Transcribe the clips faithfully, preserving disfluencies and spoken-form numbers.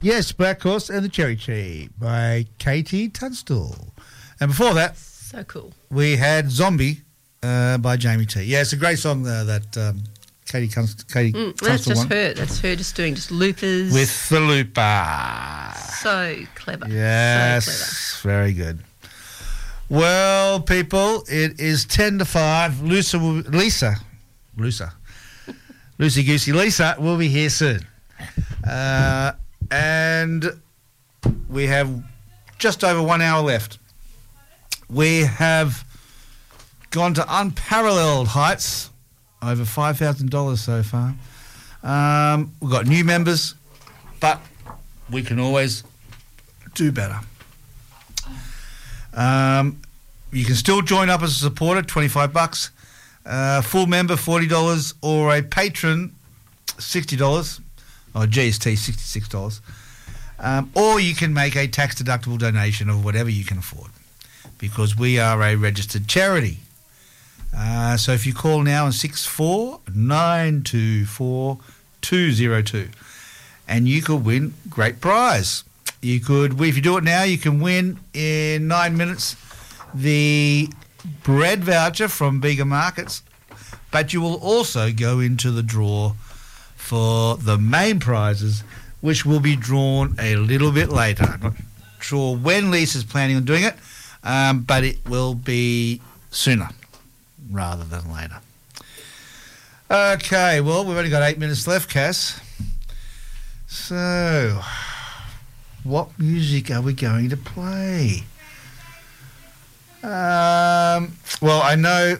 Yes, Black Horse and the Cherry Tree by Katie Tunstall. And before that, so cool. We had Zombie uh, by Jamie T. Yeah, it's a great song uh, that um, Katie, Kunst- Katie mm, Tunstall That's just won. her. That's her just doing just loopers. With the looper. So clever. Yes, So clever. Very good. Well, people, it is ten to five. Lisa, will, Lisa, Lisa, Lucy Goosey, Lisa will be here soon. Uh, and we have just over one hour left. We have gone to unparalleled heights, over five thousand dollars so far. Um, we've got new members, but we can always do better. Um, you can still join up as a supporter, twenty-five bucks. Uh, full member, forty dollars, or a patron, sixty dollars, or G S T, sixty-six dollars. Um, or you can make a tax-deductible donation of whatever you can afford, because we are a registered charity. Uh, so if you call now on six four nine two four two zero two, and you could win great prize. You could, if you do it now, you can win in nine minutes the bread voucher from Bega Markets, but you will also go into the draw for the main prizes, which will be drawn a little bit later. I'm not sure when Lisa's planning on doing it, um, but it will be sooner rather than later. Okay, well, we've only got eight minutes left, Cass. So, what music are we going to play? Um, well, I know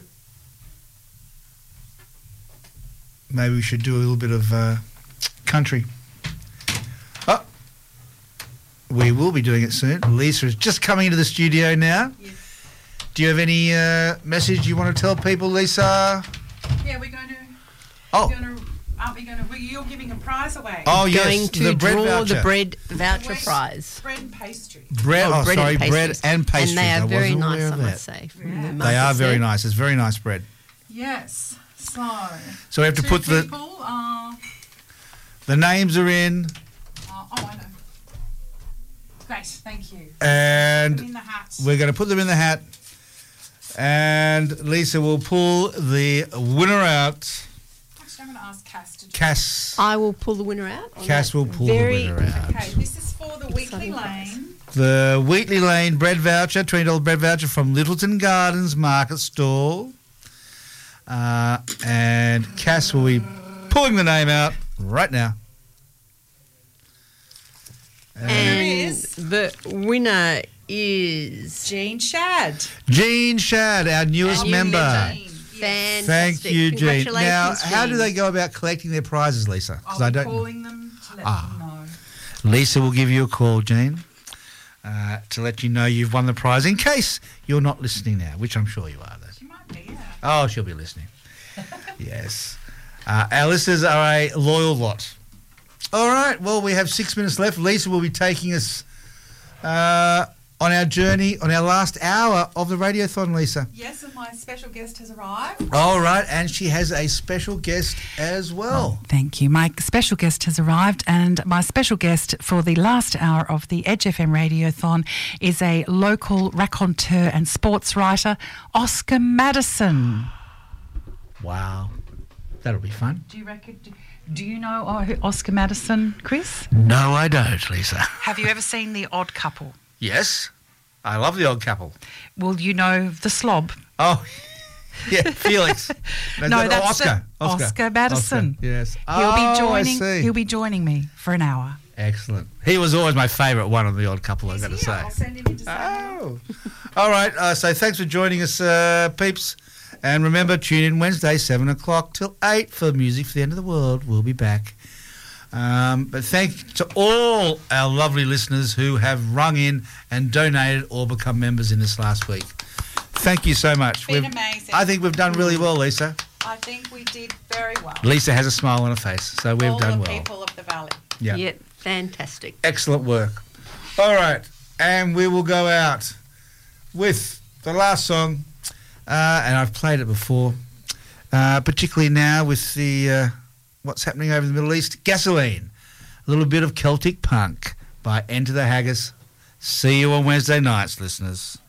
maybe we should do a little bit of uh, country. Oh, we will be doing it soon. Lisa is just coming into the studio now. Yes. Do you have any uh, message you want to tell people, Lisa? Yeah, we're going to. Oh. We're going to aren't we going to? You're giving a prize away. Oh, yes. Going to the bread draw voucher. the bread voucher West prize. Bread and pastry. Bread, oh, Oh, bread sorry, and bread pastries. and pastries. And they I are very wasn't nice, aware I of must that. say. from Yeah. the They They are markets very there. nice. It's very nice bread. Yes. So. So we have to two put the people are. the names are in, Uh, oh, I know. Great, thank you. and In the hat. we're going to put them in the hat, and Lisa will pull the winner out. Actually, I'm going to ask Cass to do Cass, I will pull the winner out. on Cass that will pull very the winner out. Okay, this is for the Weekly Exciting prize. Lane. The Wheatley Lane bread voucher, twenty dollars bread voucher from Littleton Gardens Market Stall. Uh, and Cass will be pulling the name out right now. And There it is. the winner is Jean Shad. Jean Shad, our newest Our new member. member. Jean. Yes. fantastic. Thank you, Jean. Now, Congratulations, how do Jean. they go about collecting their prizes, Lisa? Because I'll I be don't. calling them to let Ah. them know. Lisa will give you a call, Jean, uh, to let you know you've won the prize in case you're not listening now, which I'm sure you are, though. She might be, yeah. Oh, she'll be listening. Yes. Uh, our listeners are a loyal lot. All right. Well, we have six minutes left. Lisa will be taking us uh, on our journey, on our last hour of the Radiothon, Lisa. Yes, and my special guest has arrived. All right. And she has a special guest as well. Thank you. My special guest has arrived, and my special guest for the last hour of the Edge F M Radiothon is a local raconteur and sports writer, Oscar Madison. Wow. That'll be fun. Do you reckon? Do, do you know oh, who- Oscar Madison, Chris? No, I don't, Lisa. Have you ever seen The Odd Couple? Yes. I love the Odd Couple. Well, you know The Slob. Oh, yeah, Felix. No, that- oh, that's Oscar. the- Oscar Madison. Oscar, yes. He'll oh, be I joining. see. He'll be joining me for an hour. Excellent. He was always my favourite one on The Odd Couple, I've He's got to here. say. I'll send him in to say hello. Oh. All right. Uh, so thanks for joining us, uh, peeps. And remember, tune in Wednesday, seven o'clock till eight for Music for the End of the World. We'll be back. Um, but thank to all our lovely listeners who have rung in and donated or become members in this last week. Thank you so much. Been We've- amazing. I think we've done really well, Lisa. I think we did very well. Lisa has a smile on her face, so we've All done the well. people of the valley. Yeah. Yeah, fantastic. Excellent work. All right. And we will go out with the last song. Uh, and I've played it before, uh, particularly now with the uh, what's happening over in the Middle East. Gasoline. A little bit of Celtic punk. by Enter the Haggis. See you on Wednesday nights, listeners.